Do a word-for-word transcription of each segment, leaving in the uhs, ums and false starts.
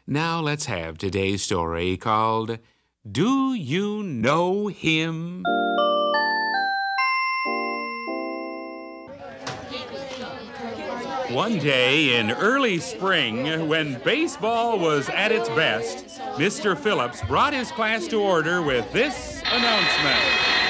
Now let's have today's story called Do You Know Him? One day in early spring, when baseball was at its best, Mister Phillips brought his class to order with this announcement.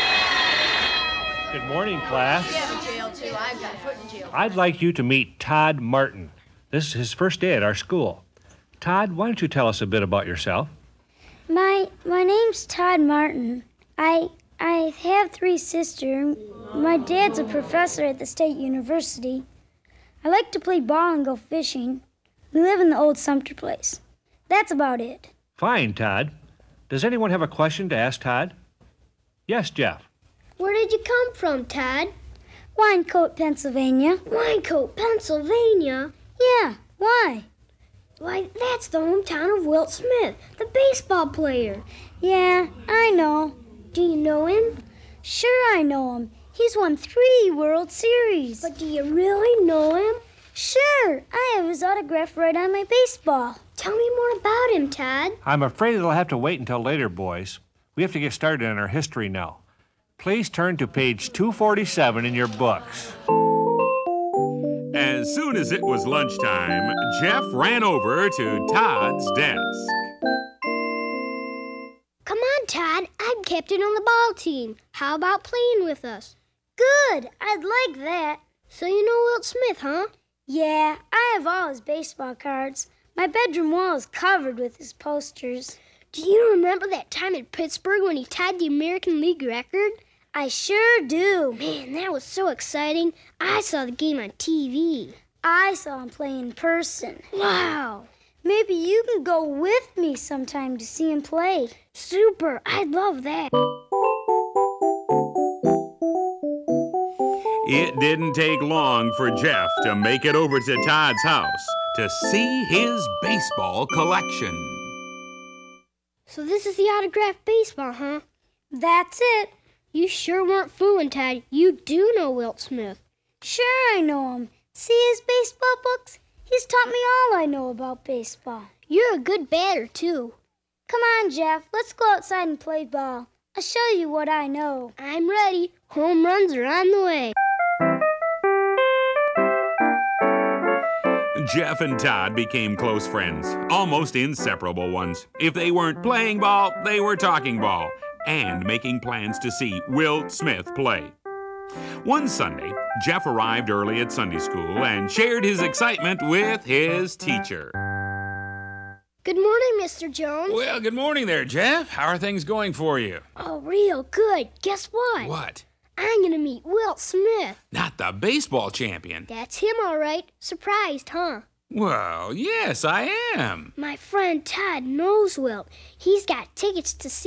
Good morning, class. Yeah, jail too. I've got foot in jail. I'd like you to meet Todd Martin. This is his first day at our school. Todd, why don't you tell us a bit about yourself? My my name's Todd Martin. I I have three sisters. My dad's a professor at the State University. I like to play ball and go fishing. We live in the old Sumter place. That's about it. Fine, Todd. Does anyone have a question to ask Todd? Yes, Jeff. Where did you come from, Todd? Winecoat, Pennsylvania. Winecoat, Pennsylvania? Yeah, why? Why, that's the hometown of Wilt Smith, the baseball player. Yeah, I know. Do you know him? Sure I know him. He's won three World Series. But do you really know him? Sure, I have his autograph right on my baseball. Tell me more about him, Todd. I'm afraid it'll have to wait until later, boys. We have to get started on our history now. Please turn to page two forty-seven in your books. As soon as it was lunchtime, Jeff ran over to Todd's desk. Come on, Todd. I'm captain on the ball team. How about playing with us? Good, I'd like that. So you know Wilt Smith, huh? Yeah, I have all his baseball cards. My bedroom wall is covered with his posters. Do you remember that time in Pittsburgh when he tied the American League record? I sure do. Man, that was so exciting. I saw the game on T V. I saw him play in person. Wow. Maybe you can go with me sometime to see him play. Super. I'd love that. It didn't take long for Jeff to make it over to Todd's house to see his baseball collection. So this is the autographed baseball, huh? That's it. You sure weren't fooling, Todd. You do know Wilt Smith. Sure I know him. See his baseball books? He's taught me all I know about baseball. You're a good batter, too. Come on, Jeff. Let's go outside and play ball. I'll show you what I know. I'm ready. Home runs are on the way. Jeff and Todd became close friends, almost inseparable ones. If they weren't playing ball, they were talking ball and making plans to see Wilt Smith play. One Sunday, Jeff arrived early at Sunday school and shared his excitement with his teacher. Good morning, Mister Jones. Well, good morning there, Jeff. How are things going for you? Oh, real good. Guess what? What? I'm going to meet Wilt Smith. Not the baseball champion. That's him, all right. Surprised, huh? Well, yes, I am. My friend Todd knows Wilt. He's got tickets to see